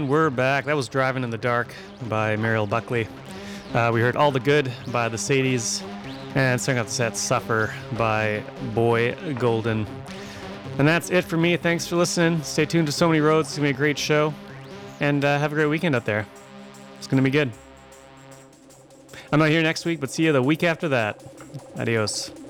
And we're back. That was Driving in the Dark by Mariel Buckley. We heard All the Good by the Sadies, and starting off the set, Suffer by Boy Golden. And that's it for me. Thanks for listening. Stay tuned to So Many Roads. It's going to be a great show. And have a great weekend out there. It's going to be good. I'm not here next week, but see you the week after that. Adios.